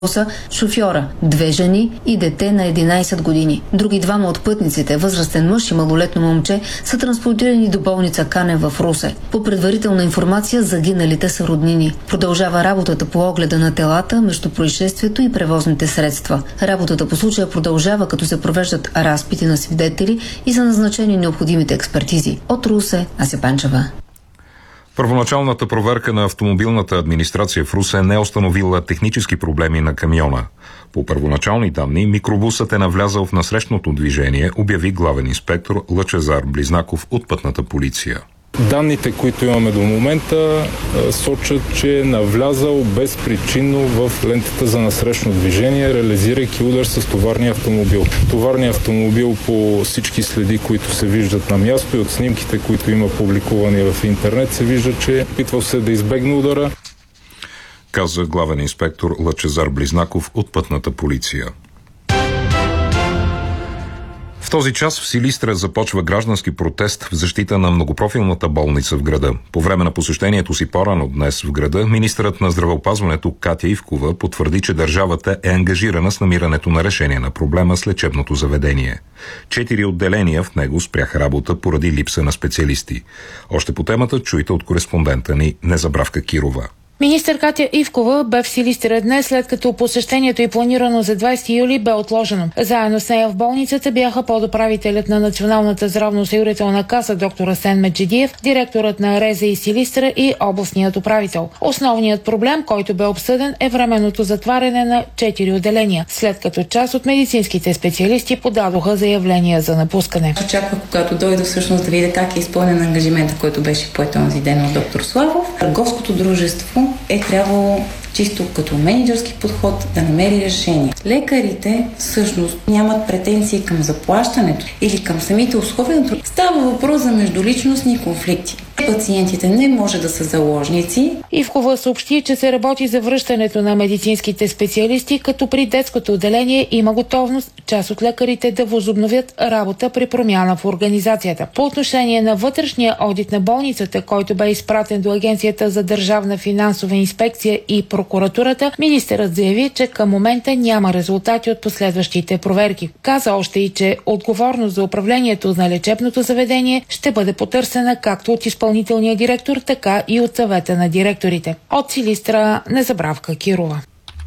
шофьора, 2 жени и дете на 11 години. Други двама от пътниците, възрастен мъж и малолетно момче, са транспортирани до болница Канев в Русе. По предварителна информация, загиналите са роднини. Продължава работата по огледа на телата между происшествието и превозните средства. Работата по случая продължава, като се провеждат разпити на свидетели и са назначени необходимите експертизи. От Русе, Ася Панчева. Първоначалната проверка на автомобилната администрация в Русе не е установила технически проблеми на камиона. По първоначални данни, микробусът е навлязал в насрещното движение, обяви главен инспектор Лъчезар Близнаков от пътната полиция. Данните, които имаме до момента, сочат, че е навлязал безпричинно в лентата за насрещно движение, реализирайки удар с товарния автомобил. Товарният автомобил по всички следи, които се виждат на място и от снимките, които има публикувани в интернет, се вижда, че опитвал се да избегне удара. Каза главен инспектор Лъчезар Близнаков от пътната полиция. В този час в Силистра започва граждански протест в защита на многопрофилната болница в града. По време на посещението си по-рано днес в града, министърът на здравеопазването Катя Ивкова потвърди, че държавата е ангажирана с намирането на решение на проблема с лечебното заведение. 4 отделения в него спряха работа поради липса на специалисти. Още по темата чуйте от кореспондента ни Незабравка Кирова. Министър Катя Ивкова бе в Силистра днес, след като посещението й планирано за 20 юли бе отложено. Заедно с нея в болницата бяха подуправителят на Националната здравноосигурителна каса доктор Асен Меджидиев, директорът на РЗИ Силистра и областният управител. Основният проблем, който бе обсъден, е временното затваряне на 4 отделения, след като част от медицинските специалисти подадоха заявления за напускане. Очаквах, когато дойда всъщност да видя как е изпълнен ангажимента, който беше поет онзи ден от доктор Славов. Търговското дружество е трябвало чисто като менеджерски подход да намери решение. Лекарите всъщност нямат претенции към заплащането или към самите условия. Става въпрос за междуличностни конфликти. Пациентите не може да са заложници. Ивкова съобщи, че се работи за връщането на медицинските специалисти, като при детското отделение има готовност част от лекарите да възобновят работа при промяна в организацията. По отношение на вътрешния одит на болницата, който бе изпратен до Агенцията за държавна финансова инспекция и прокуратурата, министърът заяви, че към момента няма резултати от последващите проверки. Каза още и, че отговорност за управлението на лечебното заведение ще бъде потърсена както от изпълнителния директор, така и от съвета на директорите. От Силистра, Незабравка Кирова.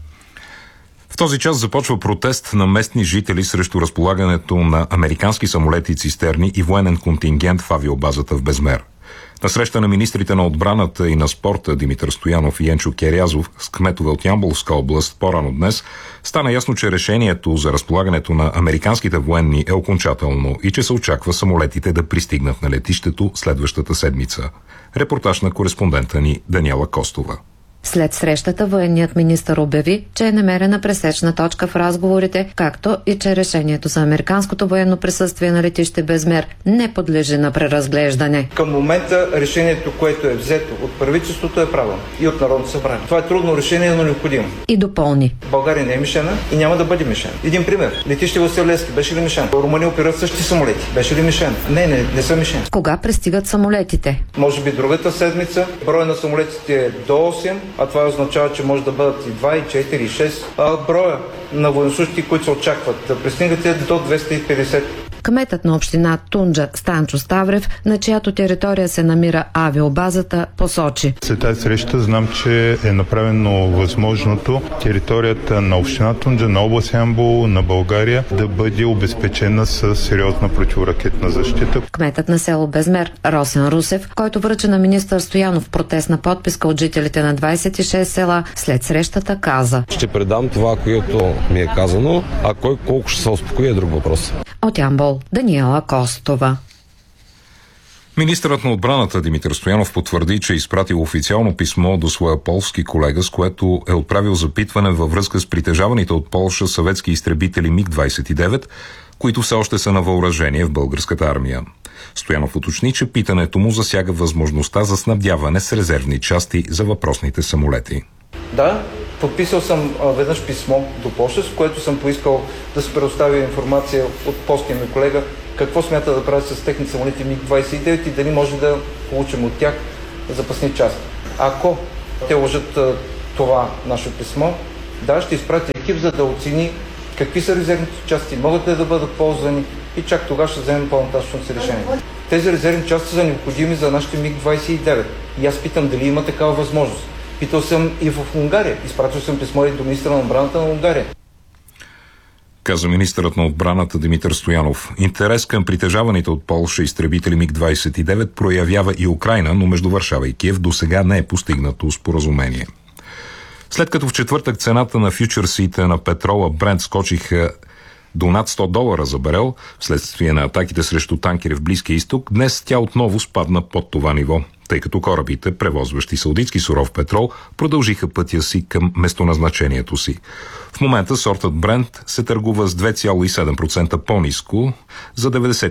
В този час започва протест на местни жители срещу разполагането на американски самолети цистерни и военен контингент в авиобазата в Безмер. На среща на министрите на отбраната и на спорта Димитър Стоянов и Енчо Керязов с кметове от Ямболска област по-рано днес стана ясно, че решението за разполагането на американските военни е окончателно и че се очаква самолетите да пристигнат на летището следващата седмица. Репортаж на кореспондента ни Даниела Костова. След срещата военният министър обяви, че е намерена пресечна точка в разговорите, както и че решението за американското военно присъствие на летище Безмер не подлежи на преразглеждане. Към момента решението, което е взето от правителството, е правилно и от Народното събрание. Това е трудно решение, но необходимо. И допълни. България не е мишена и няма да бъде мишена. Един пример. Летище Васил Левски беше ли мишен? Румъния оперират същите самолети. Беше ли мишен? Не са мишени. Кога пристигат самолетите? Може би другата седмица. Броя на самолетите е до 8. А това означава, че може да бъдат и 2, и 4, и 6. Броя на военнослужещи, които се очакват да пристигнат е до 250. Кметът на община Тунджа Станчо Ставрев, на чиято територия се намира авиобазата, посочи. След тази среща знам, че е направено възможното територията на община Тунджа, на област Ямбол, на България да бъде обезпечена с сериозна противоракетна защита. Кметът на село Безмер Росен Русев, който връча на министър Стоянов протестна подписка от жителите на 26 села, след срещата каза: ще предам това, което ми е казано, а кой колко ще се успокои е друг въпрос. От Ямбол Даниела Костова. Министърът на отбраната Димитър Стоянов потвърди, че е изпратил официално писмо до своя полски колега, с което е отправил запитване във връзка с притежаваните от Полша съветски изтребители МиГ-29, които все още са на въоръжение в българската армия. Стоянов уточни, че питането му засяга възможността за снабдяване с резервни части за въпросните самолети. Да, подписал съм веднъж писмо до Полша, с което съм поискал да се предоставя информация от полския ми колега какво смята да прави с техните самолети МиГ-29 и дали може да получим от тях запасни части. Ако те лъжат това наше писмо, Да, ще изпрати екип, за да оцени какви са резервните части, могат ли да бъдат ползвани и чак тогава ще вземем по-нататъчно си решение. Тези резервни части са необходими за нашите МиГ-29 и аз питам дали има такава възможност. Питал съм и в Унгария, изпратил съм писмо и до министра на отбраната на Унгария. Каза министърът на отбраната Димитър Стоянов. Интерес към притежаваните от Полша изтребители МиГ-29 проявява и Украйна, но между Варшава и Киев досега не е постигнато споразумение. След като в четвъртък цената на фьючерсите на петрола Брент скочиха до над $100 за барел, вследствие на атаките срещу танкери в Близкия изток, днес тя отново спадна под това ниво, тъй като корабите, превозващи саудитски суров петрол, продължиха пътя си към местоназначението си. В момента сортът Брент се търгува с 2,7% по-ниско за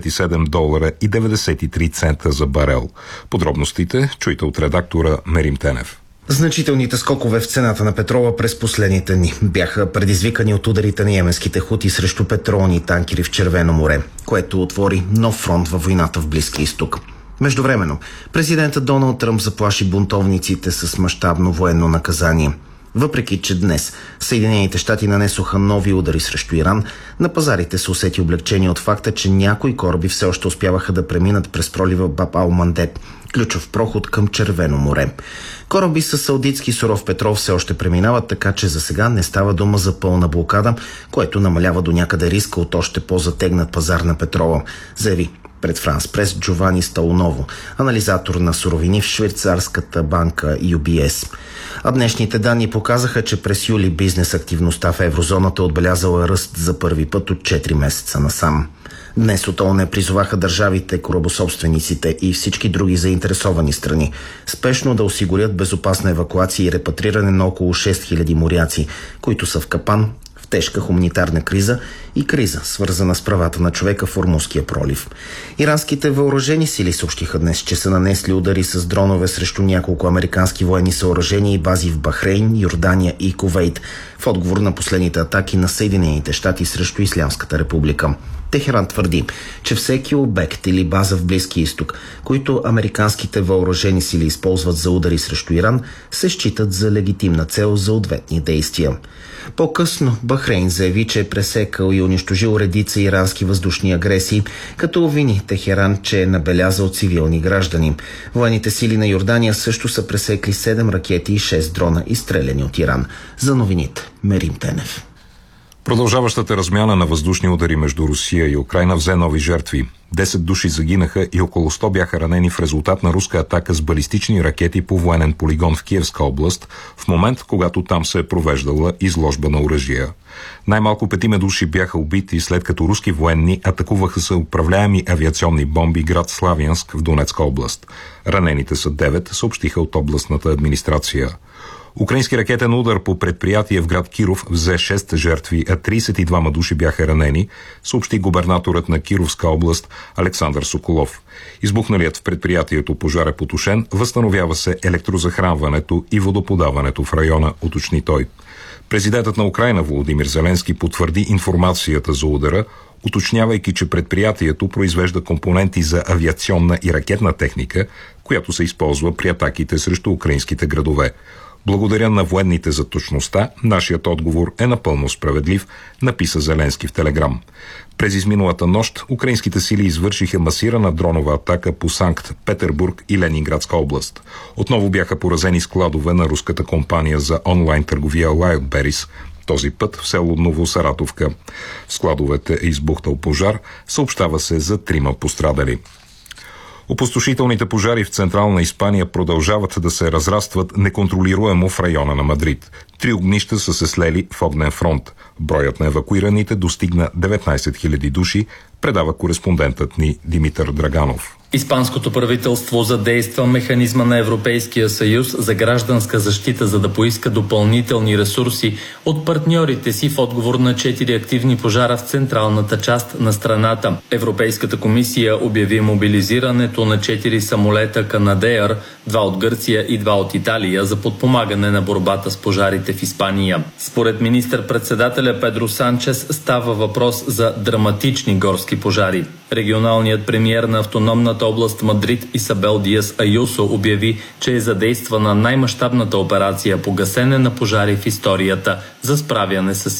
$97.93 за барел. Подробностите чуйте от редактора Мерим Тенев. Значителните скокове в цената на петрола през последните дни бяха предизвикани от ударите на йеменските хути срещу петролни танкери в Червено море, което отвори нов фронт във войната в Близкия изток. Междувременно, президентът Доналд Тръмп заплаши бунтовниците с мащабно военно наказание. Въпреки че днес Съединените щати нанесоха нови удари срещу Иран, на пазарите се усети облегчение от факта, че някои кораби все още успяваха да преминат през пролива Баб ал-Мандеб, ключов проход към Червено море. Кораби с саудитски суров петрол все още преминават, така че за сега не става дума за пълна блокада, което намалява до някъде риска от още по-затегнат пазар на петрола, заяви пред Франс Прес Джовани Стауново, анализатор на суровини в швейцарската банка UBS. А днешните данни показаха, че през юли бизнес активността в еврозоната отбелязала ръст за първи път от 4 месеца насам. Днес от ООН призоваха държавите, корабособствениците и всички други заинтересовани страни спешно да осигурят безопасна евакуация и репатриране на около 6000 моряци, които са в капан, в тежка хуманитарна криза и криза, свързана с правата на човека в Ормузския пролив. Иранските въоръжени сили съобщиха днес, че са нанесли удари с дронове срещу няколко американски военни съоръжения и бази в Бахрейн, Йордания и Кувейт, в отговор на последните атаки на Съединените щати срещу Ислямската република. Техеран твърди, че всеки обект или база в Близкия изток, които американските въоръжени сили използват за удари срещу Иран, се считат за легитимна цел за ответни действия. По-късно Бахрейн заяви, че е пресекал и унищожил редица ирански въздушни агресии, като обвини Техеран, че е набелязал цивилни граждани. Военните сили на Йордания също са пресекли 7 ракети и 6 дрона, изстреляни от Иран. За новините Мерим Тенев. Продължаващата размяна на въздушни удари между Русия и Украйна взе нови жертви. 10 души загинаха и около 100 бяха ранени в резултат на руска атака с балистични ракети по военен полигон в Киевска област, в момент, когато там се е провеждала изложба на оръжия. Най-малко 5 души бяха убити, след като руски военни атакуваха с управляеми авиационни бомби град Славянск в Донецка област. Ранените са 9, съобщиха от областната администрация. Украински ракетен удар по предприятие в град Киров взе 6 жертви, а 32 души бяха ранени, съобщи губернаторът на Кировска област Александър Соколов. Избухналият в предприятието пожар е потушен, възстановява се електрозахранването и водоподаването в района, уточни той. Президентът на Украйна Володимир Зеленски потвърди информацията за удара, уточнявайки, че предприятието произвежда компоненти за авиационна и ракетна техника, която се използва при атаките срещу украинските градове. Благодаря на военните за точността, нашият отговор е напълно справедлив, написа Зеленски в Телеграм. През изминалата нощ украинските сили извършиха масирана дронова атака по Санкт-Петербург и Ленинградска област. Отново бяха поразени складове на руската компания за онлайн търговия Wildberries, този път в село Новосаратовка. В складовете е избухнал пожар, съобщава се за 3 пострадали. Опустошителните пожари в Централна Испания продължават да се разрастват неконтролируемо в района на Мадрид. 3 огнища са се слели в огнен фронт. Броят на евакуираните достигна 19 000 души, предава кореспондентът ни Димитър Драганов. Испанското правителство задейства механизма на Европейския съюз за гражданска защита, за да поиска допълнителни ресурси от партньорите си в отговор на 4 активни пожара в централната част на страната. Европейската комисия обяви мобилизирането на 4 самолета Канадеър, 2 от Гърция и 2 от Италия, за подпомагане на борбата с пожарите в Испания. Според министър-председателя Педро Санчес става въпрос за драматични горски пожари. Регионалният премиер на автономната област Мадрид Исабел Диас Аюсо обяви, че е задействана най-мащабната операция по гасене на пожари в историята за справяне с